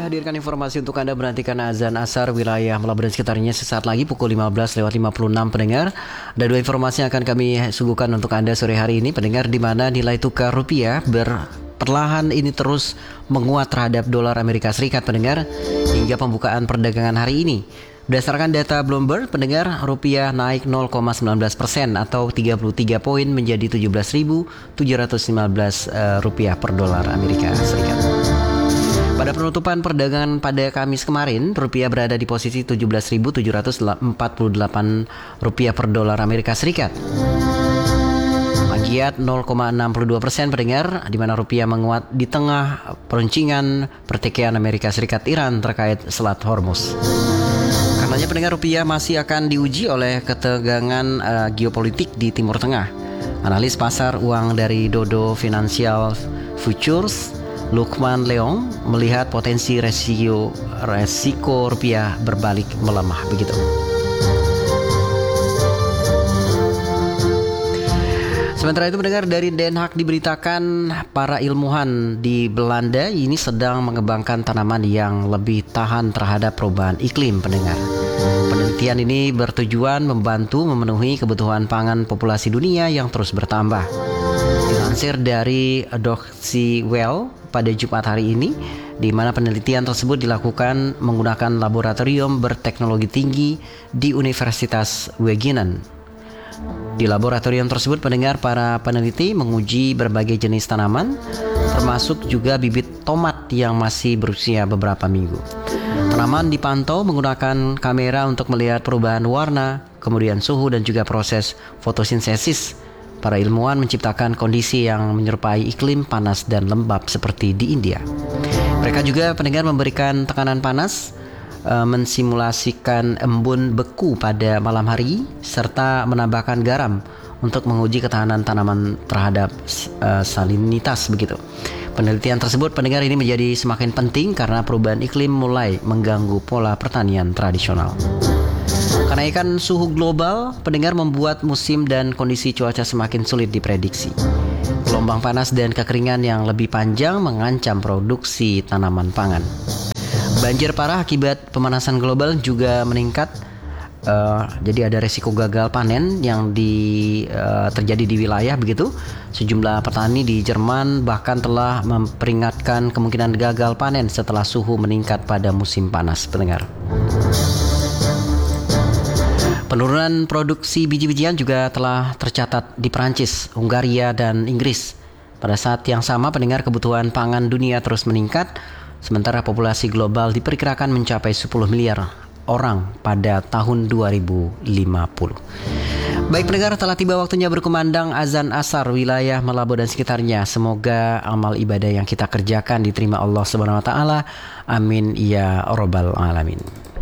hadirkan informasi untuk Anda menantikan azan asar wilayah Melabu dan sekitarnya sesaat lagi pukul 15:56 pendengar. Ada dua informasi yang akan kami suguhkan untuk Anda sore hari ini pendengar, di mana nilai tukar rupiah perlahan ini terus menguat terhadap dolar Amerika Serikat pendengar hingga pembukaan perdagangan hari ini. Berdasarkan data Bloomberg, pendengar, rupiah naik 0,19% atau 33 poin menjadi 17.715 rupiah per dolar Amerika Serikat. Pada penutupan perdagangan pada Kamis kemarin, rupiah berada di posisi 17.748 rupiah per dolar Amerika Serikat. Giat 0,62% pendengar, di mana rupiah menguat di tengah peruncingan pertikaian Amerika Serikat Iran terkait Selat Hormuz. Karenanya pendengar, rupiah masih akan diuji oleh ketegangan geopolitik di Timur Tengah. Analis pasar uang dari Dodo Financial Futures, Lukman Leong, melihat potensi resiko rupiah berbalik melemah begitu. Sementara itu pendengar, dari Den Haag diberitakan para ilmuwan di Belanda ini sedang mengembangkan tanaman yang lebih tahan terhadap perubahan iklim pendengar. Penelitian ini bertujuan membantu memenuhi kebutuhan pangan populasi dunia yang terus bertambah. Dilansir dari Deutsche Welle pada Jumat hari ini, di mana penelitian tersebut dilakukan menggunakan laboratorium berteknologi tinggi di Universitas Wageningen. Di laboratorium tersebut pendengar, para peneliti menguji berbagai jenis tanaman, termasuk juga bibit tomat yang masih berusia beberapa minggu. Tanaman dipantau menggunakan kamera untuk melihat perubahan warna, kemudian suhu dan juga proses fotosintesis. Para ilmuwan menciptakan kondisi yang menyerupai iklim panas dan lembab seperti di India. Mereka juga pendengar memberikan tekanan panas, mensimulasikan embun beku pada malam hari, serta menambahkan garam untuk menguji ketahanan tanaman terhadap salinitas begitu. Penelitian tersebut pendengar ini menjadi semakin penting karena perubahan iklim mulai mengganggu pola pertanian tradisional. Kenaikan suhu global pendengar membuat musim dan kondisi cuaca semakin sulit diprediksi. Gelombang panas dan kekeringan yang lebih panjang mengancam produksi tanaman pangan. Banjir parah akibat pemanasan global juga meningkat. Jadi ada resiko gagal panen yang terjadi di wilayah begitu. Sejumlah petani di Jerman bahkan telah memperingatkan kemungkinan gagal panen setelah suhu meningkat pada musim panas pendengar. Penurunan produksi biji-bijian juga telah tercatat di Perancis, Hungaria, dan Inggris. Pada saat yang sama pendengar, kebutuhan pangan dunia terus meningkat, sementara populasi global diperkirakan mencapai 10 miliar orang pada tahun 2050. Baik pendengar, telah tiba waktunya berkumandang azan asar wilayah Melabu dan sekitarnya. Semoga amal ibadah yang kita kerjakan diterima Allah Subhanahu wa taala. Amin ya rabbal alamin.